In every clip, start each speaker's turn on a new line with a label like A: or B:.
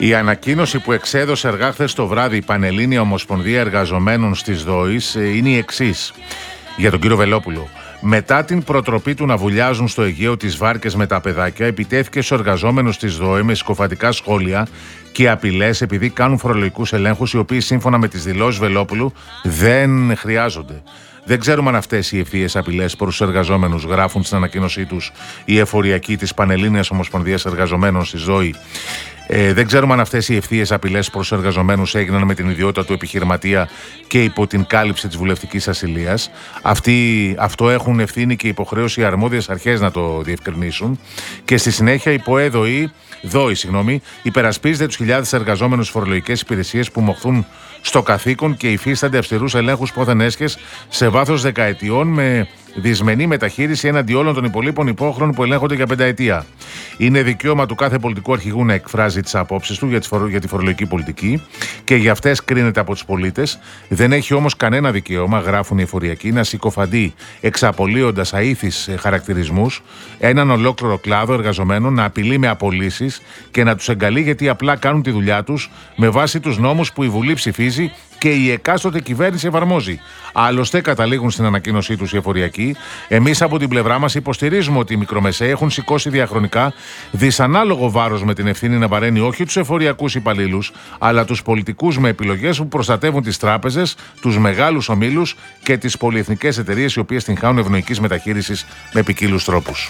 A: Η ανακοίνωση που εξέδωσε αργά χθες το βράδυ η Πανελλήνια Ομοσπονδία Εργαζομένων της ΔΟΗς είναι η εξής για τον κύριο Βελόπουλο. Μετά την προτροπή του να βουλιάζουν στο Αιγαίο τις βάρκες με τα παιδάκια, επιτέθηκε στους εργαζόμενους της ΔΟΗ με συκοφαντικά σχόλια και απειλές επειδή κάνουν φορολογικούς ελέγχους, οι οποίοι σύμφωνα με τις δηλώσεις Βελόπουλου δεν χρειάζονται. Δεν ξέρουμε αν αυτές οι ευθείες απειλές προς τους εργαζόμενους, γράφουν στην ανακοίνωσή τους οι εφοριακοί της Πανελλήνιας Ομοσπονδίας Εργαζομένων της ΔΟΗ. Δεν ξέρουμε αν αυτές οι ευθείες απειλές προς τους εργαζομένους έγιναν με την ιδιότητα του επιχειρηματία και υπό την κάλυψη της βουλευτικής ασυλίας. Αυτό έχουν ευθύνη και υποχρέωση οι αρμόδιες αρχές να το διευκρινίσουν. Και στη συνέχεια η ΔΟΗ υπερασπίζεται τους χιλιάδες εργαζόμενους φορολογικές υπηρεσίες που μοχθούν στο καθήκον και υφίστανται αυστηρούς ελέγχους πόθεν έσχες σε βάθος δεκαετιών με δυσμενή μεταχείριση έναντι όλων των υπολείπων υπόχρεων που ελέγχονται για πενταετία. Είναι δικαίωμα του κάθε πολιτικού αρχηγού να εκφράζει τις απόψεις του για τη φορολογική πολιτική και για αυτές κρίνεται από τους πολίτες. Δεν έχει όμως κανένα δικαίωμα, γράφουν οι εφοριακοί, να συκοφαντεί εξαπολύοντας αήθεις χαρακτηρισμούς έναν ολόκληρο κλάδο εργαζομένων, να απειλεί με απολύσεις και να τους εγκαλεί γιατί απλά κάνουν τη δουλειά τους με βάση τους νόμους που η Βουλή ψηφίζει και η εκάστοτε κυβέρνηση εφαρμόζει. Άλλωστε, καταλήγουν στην ανακοίνωσή τους οι εφοριακοί, εμείς από την πλευρά μας υποστηρίζουμε ότι οι μικρομεσαίοι έχουν σηκώσει διαχρονικά δυσανάλογο βάρος με την ευθύνη να βαραίνει όχι τους εφοριακούς υπαλλήλους, αλλά τους πολιτικούς με επιλογές που προστατεύουν τις τράπεζες, τους μεγάλους ομίλους και τις πολυεθνικές εταιρείες, οι οποίες την χάνουν ευνοϊκής μεταχείρισης με ποικίλους τρόπους.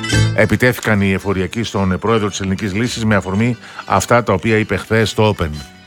A: Επιτέθηκαν οι εφοριακοί στον πρόεδρο της Ελληνικής Λύσης με αφορμή αυτά τα οποία είπε χθες στο Open.